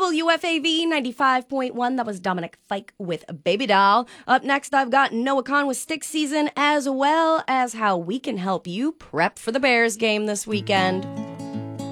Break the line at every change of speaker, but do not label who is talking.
WFAV 95.1. That was Dominic Fike with Baby Doll. Up next, I've got Noah Khan with Stick Season, as well as how we can help you prep for the Bears game this weekend.